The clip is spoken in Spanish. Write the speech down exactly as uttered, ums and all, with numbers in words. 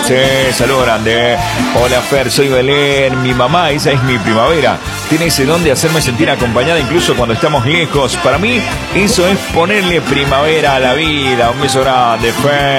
dice, saludo grande. Hola Fer, soy Belén, mi mamá, esa es mi primavera. Tiene ese don de hacerme sentir acompañada incluso cuando estamos lejos. Para mí, eso es ponerle primavera a la vida. Un beso grande, Fer.